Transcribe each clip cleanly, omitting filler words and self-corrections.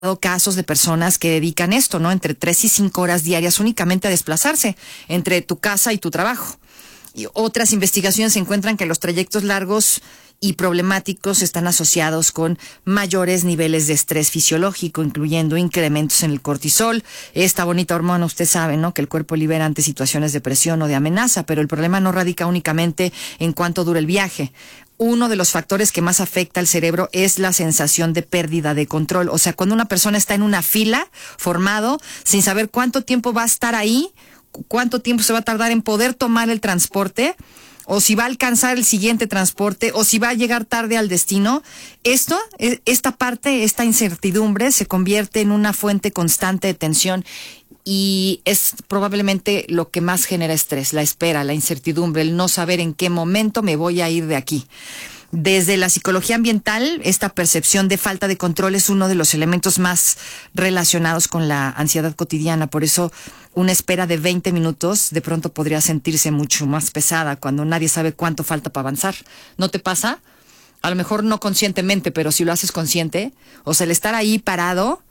casos de personas que dedican esto, ¿no? Entre 3 y 5 horas diarias únicamente a desplazarse entre tu casa y tu trabajo. Y otras investigaciones encuentran que los trayectos largos y problemáticos están asociados con mayores niveles de estrés fisiológico, incluyendo incrementos en el cortisol. Esta bonita hormona, usted sabe, ¿no?, que el cuerpo libera ante situaciones de presión o de amenaza, pero el problema no radica únicamente en cuánto dura el viaje. Uno de los factores que más afecta al cerebro es la sensación de pérdida de control. O sea, cuando una persona está en una fila formado, sin saber cuánto tiempo va a estar ahí, cuánto tiempo se va a tardar en poder tomar el transporte, o si va a alcanzar el siguiente transporte, o si va a llegar tarde al destino. Esta parte, esta incertidumbre se convierte en una fuente constante de tensión y es probablemente lo que más genera estrés, la espera, la incertidumbre, el no saber en qué momento me voy a ir de aquí. Desde la psicología ambiental, esta percepción de falta de control es uno de los elementos más relacionados con la ansiedad cotidiana. Por eso, una espera de 20 minutos de pronto podría sentirse mucho más pesada cuando nadie sabe cuánto falta para avanzar. ¿No te pasa? A lo mejor no conscientemente, pero si lo haces consciente, o sea, el estar ahí parado,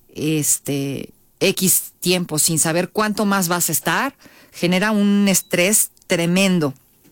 X tiempo sin saber cuánto más vas a estar, genera un estrés tremendo.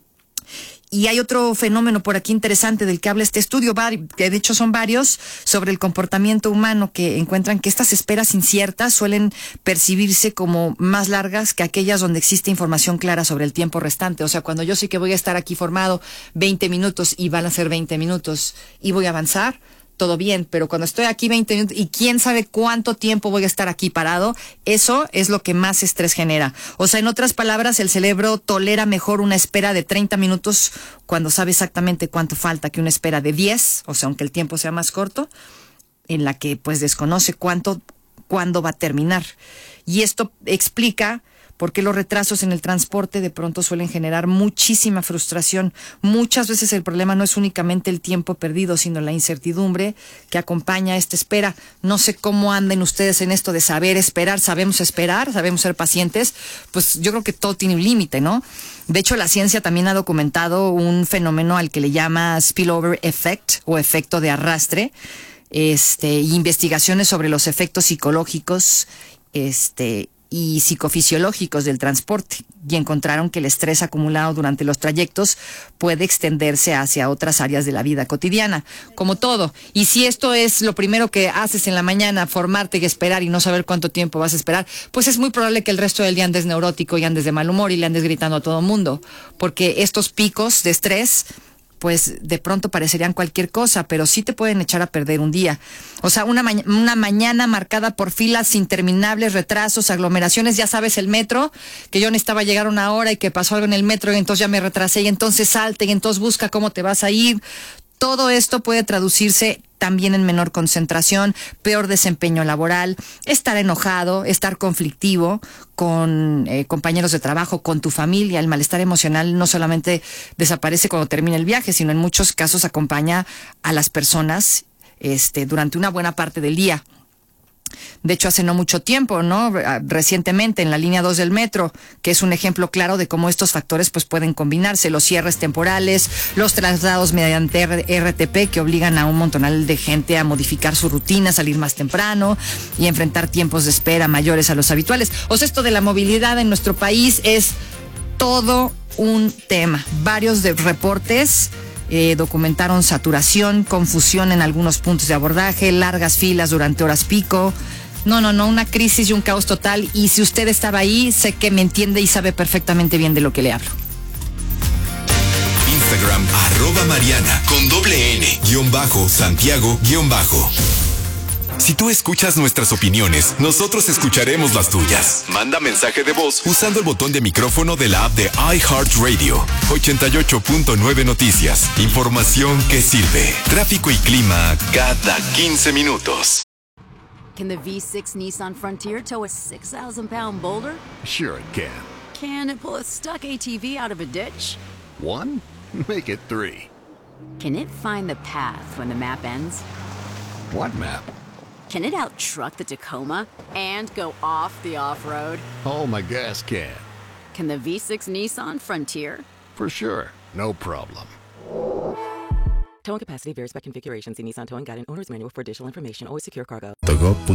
Y hay otro fenómeno por aquí interesante del que habla este estudio, que de hecho son varios, sobre el comportamiento humano, que encuentran que estas esperas inciertas suelen percibirse como más largas que aquellas donde existe información clara sobre el tiempo restante. O sea, cuando yo sé que voy a estar aquí formado 20 minutos y van a ser 20 minutos y voy a avanzar, todo bien, pero cuando estoy aquí 20 minutos y quién sabe cuánto tiempo voy a estar aquí parado, eso es lo que más estrés genera. O sea, en otras palabras, el cerebro tolera mejor una espera de 30 minutos cuando sabe exactamente cuánto falta que una espera de 10, o sea, aunque el tiempo sea más corto, en la que pues desconoce cuándo va a terminar. Y esto explica por qué los retrasos en el transporte de pronto suelen generar muchísima frustración. Muchas veces el problema no es únicamente el tiempo perdido, sino la incertidumbre que acompaña a esta espera. No sé cómo anden ustedes en esto de saber esperar, sabemos ser pacientes. Pues yo creo que todo tiene un límite, ¿no? De hecho, la ciencia también ha documentado un fenómeno al que le llama spillover effect o efecto de arrastre, investigaciones sobre los efectos psicológicos, y psicofisiológicos del transporte, y encontraron que el estrés acumulado durante los trayectos puede extenderse hacia otras áreas de la vida cotidiana, como todo. Y si esto es lo primero que haces en la mañana, formarte y esperar y no saber cuánto tiempo vas a esperar, pues es muy probable que el resto del día andes neurótico y andes de mal humor y le andes gritando a todo mundo, porque estos picos de estrés pues de pronto parecerían cualquier cosa, pero sí te pueden echar a perder un día. O sea, una mañana marcada por filas interminables, retrasos, aglomeraciones, ya sabes, el metro, que yo necesitaba llegar 1 hora y que pasó algo en el metro y entonces ya me retrasé y entonces salte y entonces busca cómo te vas a ir. Todo esto puede traducirse también en menor concentración, peor desempeño laboral, estar enojado, estar conflictivo con compañeros de trabajo, con tu familia. El malestar emocional no solamente desaparece cuando termina el viaje, sino en muchos casos acompaña a las personas durante una buena parte del día. De hecho, hace no mucho tiempo, ¿no? Recientemente en la línea 2 del metro, que es un ejemplo claro de cómo estos factores pues pueden combinarse, los cierres temporales, los traslados mediante RTP que obligan a un montonal de gente a modificar su rutina, salir más temprano y enfrentar tiempos de espera mayores a los habituales. O sea, esto de la movilidad en nuestro país es todo un tema. Varios reportes documentaron saturación, confusión en algunos puntos de abordaje, largas filas durante horas pico. No, una crisis y un caos total. Y si usted estaba ahí, sé que me entiende y sabe perfectamente bien de lo que le hablo. Instagram, @Mariana, con _N, _Santiago, _. Si tú escuchas nuestras opiniones, nosotros escucharemos las tuyas. Manda mensaje de voz usando el botón de micrófono de la app de iHeartRadio. 88.9 Noticias. Información que sirve. Tráfico y clima cada 15 minutos. Can the V6 Nissan Frontier tow a 6,000-pound boulder? Sure it can. Can it pull a stuck ATV out of a ditch? 1? Make it 3. Can it find the path when the map ends? What map? Can it out-truck the Tacoma and go off the off-road? Oh, my gas can. Can the V6 Nissan Frontier? For sure. No problem. Towing capacity varies by configuration. See Nissan Towing Guide and Owner's Manual for additional information. Always secure cargo.